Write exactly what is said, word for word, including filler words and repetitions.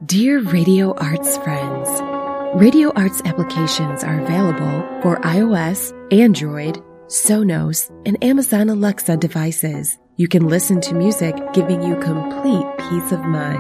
Dear Radio Arts friends, Radio Arts applications are available for iOS, Android, Sonos, and Amazon Alexa devices. You can listen to music giving you complete peace of mind.